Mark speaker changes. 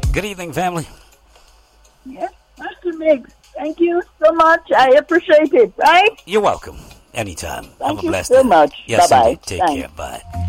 Speaker 1: Good evening, family.
Speaker 2: Yes, Master Mix. Thank you so much. I appreciate it, right?
Speaker 1: You're welcome. Anytime. Have a
Speaker 2: Thank you
Speaker 1: blessed
Speaker 2: so
Speaker 1: day.
Speaker 2: much.
Speaker 1: Yes,
Speaker 2: Bye-bye.
Speaker 1: indeed. Take
Speaker 2: Thanks.
Speaker 1: care. Bye.